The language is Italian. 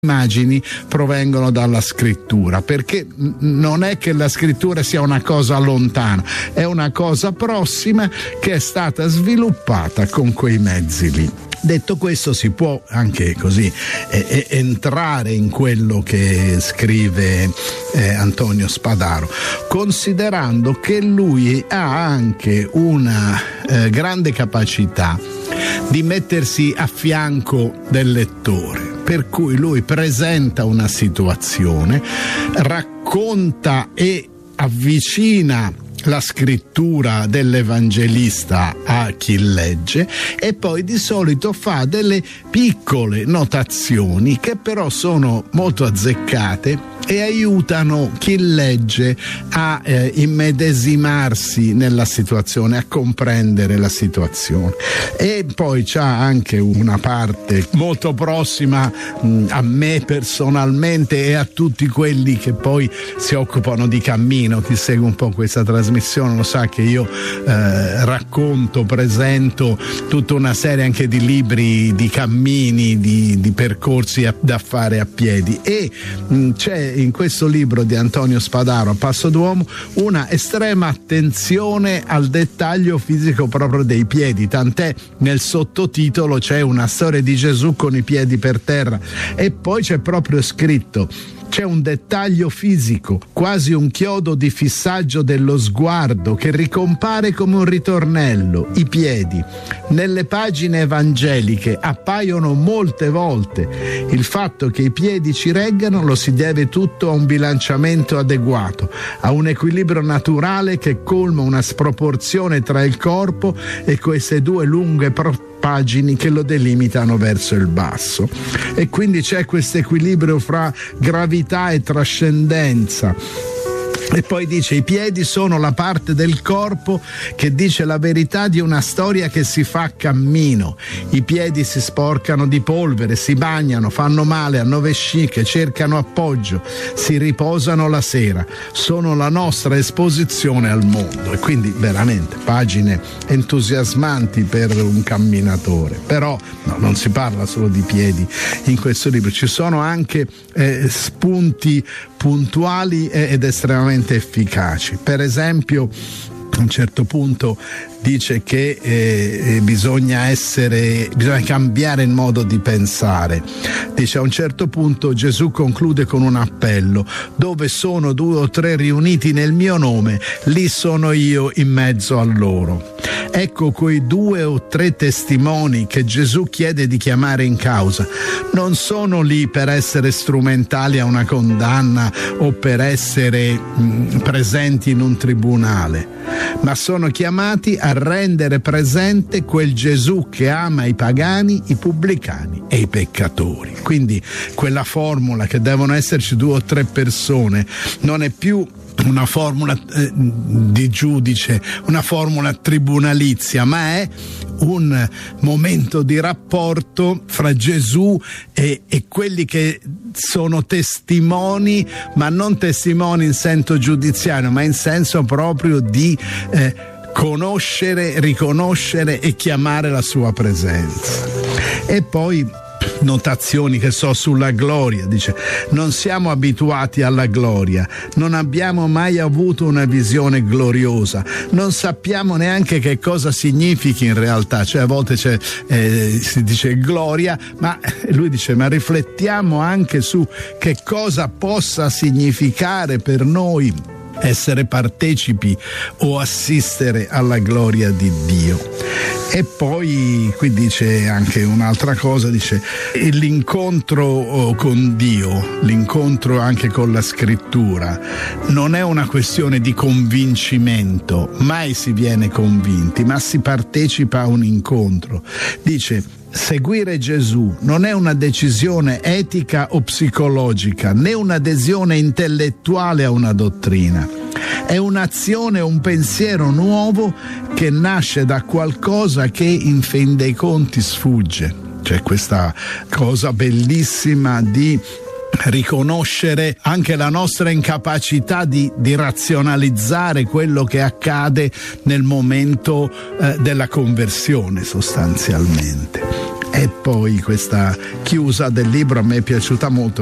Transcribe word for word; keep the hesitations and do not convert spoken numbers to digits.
immagini provengono dalla scrittura, perché non è che la scrittura sia una cosa lontana, è una cosa prossima che è stata sviluppata con quei mezzi lì. Detto questo, si può anche così eh, entrare in quello che scrive eh, Antonio Spadaro, considerando che lui ha anche una eh, grande capacità di mettersi a fianco del lettore, per cui lui presenta una situazione, racconta e avvicina la scrittura dell'evangelista a chi legge e poi di solito fa delle piccole notazioni che però sono molto azzeccate e aiutano chi legge a eh, immedesimarsi nella situazione, a comprendere la situazione. E poi c'ha anche una parte molto prossima mh, a me personalmente e a tutti quelli che poi si occupano di cammino. Chi segue un po' questa trasmissione lo sa che io eh, racconto, presento tutta una serie anche di libri di cammini, di, di percorsi a, da fare a piedi, e mh, c'è in questo libro di Antonio Spadaro, A Passo d'Uomo, una estrema attenzione al dettaglio fisico proprio dei piedi, tant'è nel sottotitolo c'è una storia di Gesù con i piedi per terra e poi c'è proprio scritto: c'è un dettaglio fisico, quasi un chiodo di fissaggio dello sguardo che ricompare come un ritornello, i piedi. Nelle pagine evangeliche appaiono molte volte. Il fatto che i piedi ci reggano lo si deve tutto a un bilanciamento adeguato, a un equilibrio naturale che colma una sproporzione tra il corpo e queste due lunghe pro- pagine che lo delimitano verso il basso. E quindi c'è questo equilibrio fra gravità e trascendenza. E poi dice: i piedi sono la parte del corpo che dice la verità di una storia che si fa a cammino. I piedi si sporcano di polvere, si bagnano, fanno male, hanno vesciche, cercano appoggio, si riposano la sera. Sono la nostra esposizione al mondo. E quindi veramente pagine entusiasmanti per un camminatore. Però no, non si parla solo di piedi in questo libro, ci sono anche eh, spunti puntuali ed estremamente efficaci. Per esempio, a un certo punto dice che eh, bisogna essere, bisogna cambiare il modo di pensare. Dice: a un certo punto Gesù conclude con un appello: dove sono due o tre riuniti nel mio nome, lì sono io in mezzo a loro. Ecco quei due o tre testimoni che Gesù chiede di chiamare in causa. Non sono lì per essere strumentali a una condanna o per essere mh, presenti in un tribunale, ma sono chiamati a rendere presente quel Gesù che ama i pagani, i pubblicani e i peccatori. Quindi quella formula che devono esserci due o tre persone non è più una formula eh, di giudice, una formula tribunalizia, ma è un momento di rapporto fra Gesù e, e quelli che sono testimoni, ma non testimoni in senso giudiziario, ma in senso proprio di eh, conoscere, riconoscere e chiamare la sua presenza. E poi notazioni che so sulla gloria, dice: non siamo abituati alla gloria, non abbiamo mai avuto una visione gloriosa, non sappiamo neanche che cosa significhi in realtà, cioè a volte c'è, eh, si dice gloria, ma lui dice: ma riflettiamo anche su che cosa possa significare per noi essere partecipi o assistere alla gloria di Dio. E poi qui dice anche un'altra cosa, dice: l'incontro con Dio, l'incontro anche con la scrittura non è una questione di convincimento, mai si viene convinti, ma si partecipa a un incontro. Dice: seguire Gesù non è una decisione etica o psicologica, né un'adesione intellettuale a una dottrina. È un'azione, un pensiero nuovo che nasce da qualcosa che in fin dei conti sfugge. C'è questa cosa bellissima di riconoscere anche la nostra incapacità di, di razionalizzare quello che accade nel momento eh, della conversione, sostanzialmente. E poi questa chiusa del libro a me è piaciuta molto.